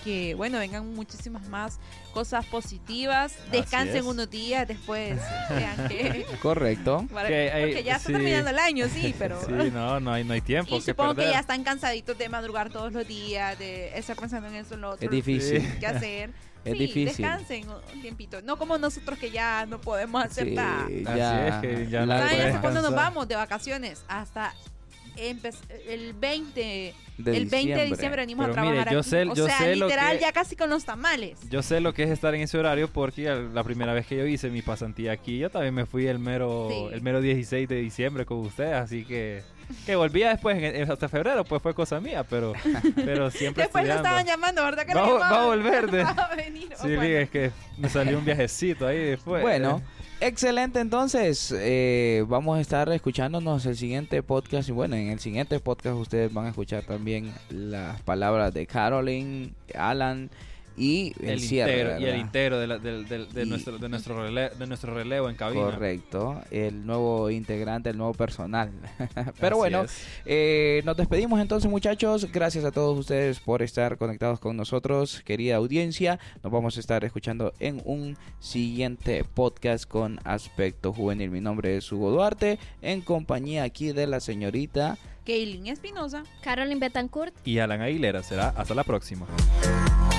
que, bueno, vengan muchísimas más cosas positivas. Descansen unos días, después vean que... Correcto. Porque ya está terminando el año, sí, pero... Sí, no hay tiempo. Y supongo que ya están cansaditos de madrugar todos los días, de estar pensando en eso, en lo otro. Es difícil. ¿Qué hacer? Es difícil. Descansen un tiempito. No como nosotros que ya no podemos hacer nada. Ya, así es que ya la- no ¿Saben puedes hasta cuándo nos descansar. vamos de vacaciones? Hasta el 20 de el 20 de diciembre venimos Pero a trabajar mire, yo aquí. sé- o yo sea, sé lo literal, que- ya casi con los tamales. Yo sé lo que es estar en ese horario porque la primera vez que yo hice mi pasantía aquí, yo también me fui el mero 16 de diciembre con ustedes, así que volvía después hasta febrero, pues fue cosa mía, pero siempre Después lo estudiando. estaban llamando, ¿verdad? Que Va lo llamaban? a volver Va a venir. Sí, es que me salió un viajecito ahí después. Bueno, excelente. Entonces, vamos a estar escuchándonos el siguiente podcast. Y bueno, en el siguiente podcast ustedes van a escuchar también las palabras de Caroline, Alan y el cierre, integro, y el ¿verdad? integro de nuestro relevo en cabina. Correcto, el nuevo integrante, el nuevo personal. Pero Así bueno, es. nos despedimos entonces, muchachos. Gracias a todos ustedes por estar conectados con nosotros, querida audiencia. Nos vamos a estar escuchando en un siguiente podcast con Aspecto Juvenil. Mi nombre es Hugo Duarte, en compañía aquí de la señorita Kaylin Espinosa. Caroline Betancourt. Y Alan Aguilera, será hasta la próxima.